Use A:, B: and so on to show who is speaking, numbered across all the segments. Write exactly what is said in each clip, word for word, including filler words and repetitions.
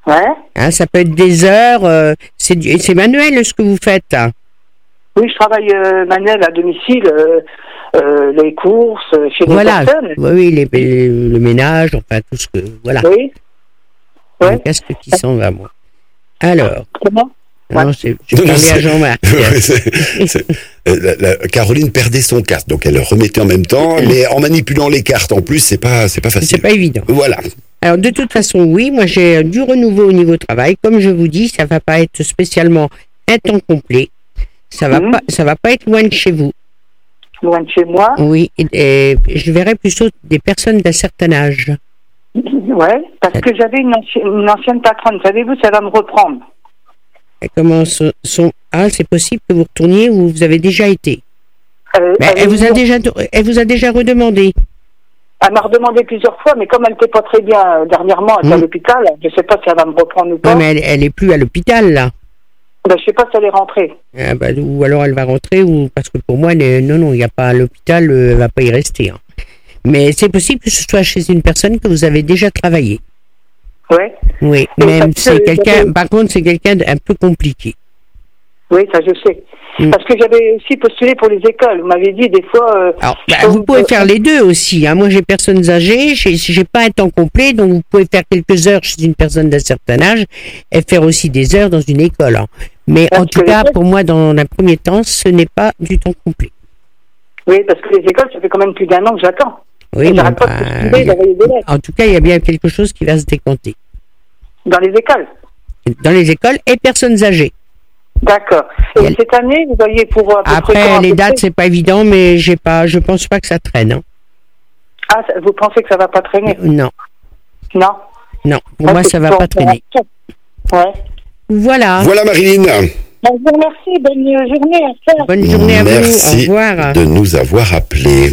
A: Ouais.
B: Hein, ça peut être des heures. Euh, c'est, du, c'est manuel ce que vous faites. Hein.
A: Oui, je travaille euh, manuel à domicile, euh, euh, les courses, chez les
B: voilà.
A: personnes.
B: Oui, les, les, le ménage, enfin tout ce que... Voilà.
A: Oui.
B: Ouais.
A: Ouais.
B: Le casque qui s'en va, moi. Alors...
A: Comment?
B: Non,
A: ouais.
B: c'est, je parlais à Jean-Marc.
C: c'est, c'est, la, la, Caroline perdait son casque, donc elle le remettait en même temps, mais en manipulant les cartes en plus, c'est pas, c'est pas facile.
B: C'est pas évident.
C: Voilà.
B: Alors de toute façon, oui, moi j'ai du renouveau au niveau travail. Comme je vous dis, ça va pas être spécialement un temps complet. Ça va mmh. pas, ça va pas être loin de chez vous.
A: Loin de chez moi.
B: Oui, et, et je verrai plutôt des personnes d'un certain âge.
A: Ouais, parce que j'avais une, anci- une ancienne patronne. Savez-vous, ça va me reprendre.
B: Et comment sont, sont... Ah, c'est possible que vous retourniez où vous avez déjà été.
A: Euh,
B: mais elle, elle, vous a déjà, elle vous a déjà redemandé.
A: Elle m'a redemandé plusieurs fois, mais comme elle n'était pas très bien euh, dernièrement, elle est mmh. à l'hôpital, je ne sais pas si elle va me reprendre ou pas.
B: Oui, mais elle, elle est plus à l'hôpital, là.
A: Ben, je ne sais pas si elle est rentrée.
B: Ah, bah, ou alors elle va rentrer, ou parce que pour moi, elle, non, non, il n'y a pas à l'hôpital, euh, elle ne va pas y rester. Hein. Mais c'est possible que ce soit chez une personne que vous avez déjà travaillé.
A: Ouais.
B: Oui,
A: et
B: même c'est quelqu'un,
A: j'avais...
B: par contre, c'est quelqu'un d'un peu compliqué.
A: Oui, ça je sais. Mm. Parce que j'avais aussi postulé pour les écoles. Vous m'avez dit des fois... Euh,
B: Alors, bah, vous pouvez euh, faire les deux aussi. Hein. Moi, j'ai personnes âgées, j'ai, j'ai pas un temps complet, donc vous pouvez faire quelques heures chez une personne d'un certain âge et faire aussi des heures dans une école. Hein. Mais parce en tout cas, écoles... pour moi, dans un premier temps, ce n'est pas du temps complet.
A: Oui, parce que les écoles, ça fait quand même plus d'un an que j'attends.
B: Oui, mais bah, a... en tout cas, il y a bien quelque chose qui va se décompter.
A: Dans les écoles
B: Dans les écoles et personnes âgées.
A: D'accord. Et elle... cette année, vous voyez pour... À peu
B: Après,
A: près
B: les dates, c'est pas évident, mais j'ai pas, je pense pas que ça traîne. Hein.
A: Ah, vous pensez que ça va pas traîner?
B: Non.
A: Non
B: Non, pour ah, moi, ça va pas traîner.
A: Ouais.
B: Voilà.
C: Voilà, Marilyn.
A: Bon, merci, bonne journée. À
B: bonne journée à
C: merci
B: vous, au revoir.
C: Merci de nous avoir appelés.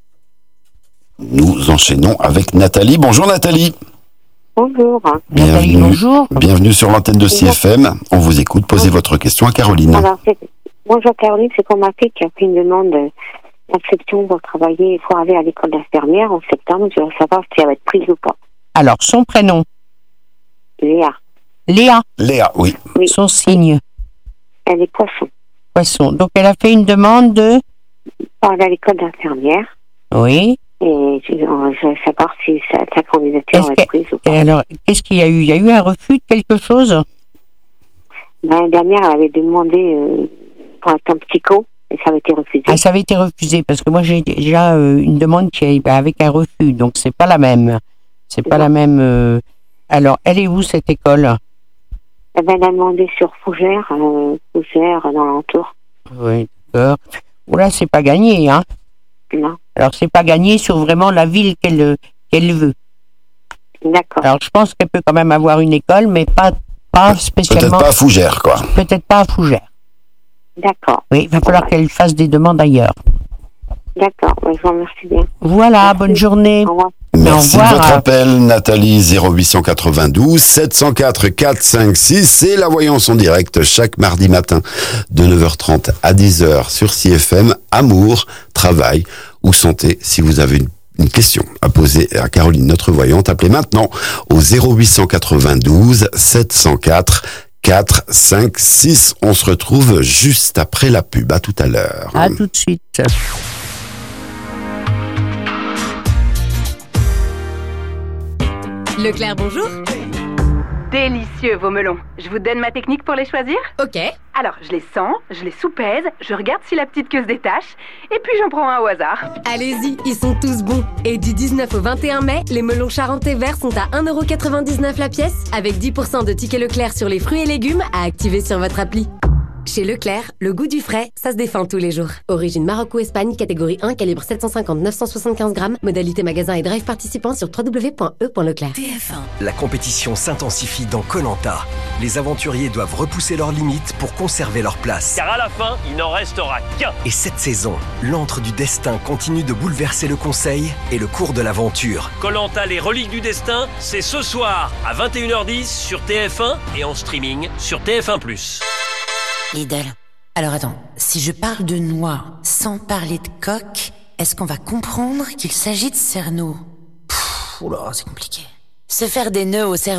C: Nous enchaînons avec Nathalie. Bonjour Nathalie.
D: Bonjour.
C: Bienvenue,
B: Nathalie, bonjour.
C: Bienvenue sur l'antenne de C F M. On vous écoute. Posez bonjour. Votre question à Caroline.
D: Alors, bonjour Caroline, c'est pour ma fille qui a fait une demande d'inscription pour travailler. Il faut aller à l'école d'infirmière en septembre. Je veux savoir si elle va être prise ou pas.
B: Alors, son prénom?
D: Léa.
B: Léa.
C: Léa, oui.
D: oui.
B: Son signe?
D: Elle est poisson.
B: Poisson. Donc, elle a fait une demande de...
D: Pour aller à l'école d'infirmière.
B: Oui.
D: Et je, je veux savoir si sa, sa candidature va être prise ou pas.
B: Et alors, qu'est-ce qu'il y a eu? Il y a eu un refus de quelque chose?
D: L'année dernière, elle avait demandé euh, pour un temps psycho et ça avait été refusé.
B: Ah, ça avait été refusé parce que moi, j'ai déjà euh, une demande qui est avec un refus, donc c'est pas la même. C'est pas la même. Euh... Alors, elle est où cette école?
D: Eh ben, elle a demandé sur Fougères, euh, Fougères dans l'entour.
B: Oui, d'accord. Oula, c'est pas gagné, hein?
D: Non.
B: Alors, c'est pas gagné sur vraiment la ville qu'elle qu'elle veut.
D: D'accord.
B: Alors, je pense qu'elle peut quand même avoir une école, mais pas, pas spécialement...
C: Peut-être pas à Fougères, quoi.
B: Peut-être pas à Fougères.
D: D'accord.
B: Oui, il va falloir ouais. qu'elle fasse des demandes ailleurs.
D: D'accord, ouais, je vous remercie bien.
B: Voilà,
D: merci.
B: Bonne journée.
D: Au revoir.
C: Merci de votre appel, Nathalie. Zéro huit cent quatre-vingt-douze sept cent quatre quatre cinq six. C'est la voyance en direct chaque mardi matin de neuf heures trente à dix heures sur C F M. Amour, travail ou santé. Si vous avez une, une question à poser à Caroline, notre voyante, appelez maintenant au zéro huit cent quatre-vingt-douze sept cent quatre quatre cinq six. On se retrouve juste après la pub. À tout à l'heure.
B: À tout de suite.
E: Leclerc, bonjour.
F: Délicieux vos melons. Je vous donne ma technique pour les choisir?
E: Ok.
F: Alors, je les sens, je les soupèse, je regarde si la petite queue se détache, et puis j'en prends un au hasard.
E: Allez-y, ils sont tous bons. Et du dix-neuf au vingt et un mai, les melons charentais verts sont à un euro quatre-vingt-dix-neuf la pièce, avec dix pour cent de tickets Leclerc sur les fruits et légumes à activer sur votre appli. Chez Leclerc, le goût du frais, ça se défend tous les jours. Origine Maroc ou Espagne, catégorie un, calibre sept cent cinquante neuf cent soixante-quinze grammes. Modalité magasin et drive participant sur w w w point e point leclerc.
G: T F un. La compétition s'intensifie dans Koh Lanta. Les aventuriers doivent repousser leurs limites pour conserver leur place.
H: Car à la fin, il n'en restera qu'un.
G: Et cette saison, l'antre du destin continue de bouleverser le conseil et le cours de l'aventure.
H: Koh Lanta, les reliques du destin, c'est ce soir à vingt et une heures dix sur T F un et en streaming sur T F un plus.
I: Lidl. Alors attends, si je parle de noix sans parler de coque, est-ce qu'on va comprendre qu'il s'agit de cerneau? Oula, c'est compliqué. Se faire des nœuds au cerveau.